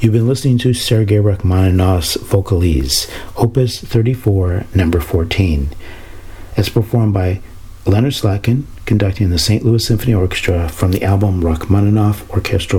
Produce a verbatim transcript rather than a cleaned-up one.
You've been listening to Sergei Rachmaninoff's Vocalise, Opus thirty-four, number fourteen. It's performed by Leonard Slatkin, conducting the Saint Louis Symphony Orchestra from the album Rachmaninoff Orchestral